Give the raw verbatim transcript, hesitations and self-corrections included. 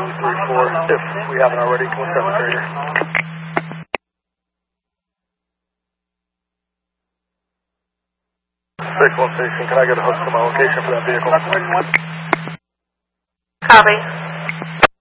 three four, if we haven't already, can we set the trailer? six one station, can I get a host to my location for that vehicle? Copy.